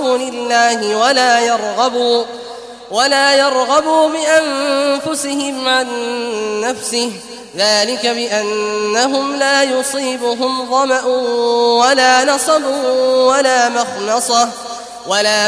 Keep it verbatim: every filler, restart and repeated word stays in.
رسول الله ولا يرغبوا ولا يرغبوا بأنفسهم عن نفسه، ذلك بأنهم لا يصيبهم ظمأ ولا نصب ولا مخمصة ولا